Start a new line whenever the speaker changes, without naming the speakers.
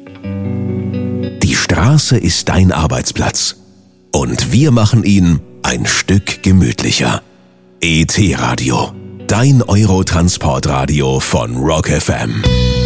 Die Straße ist dein Arbeitsplatz. Und wir machen ihn ein Stück gemütlicher. ET Radio, dein Eurotransportradio von Rock FM.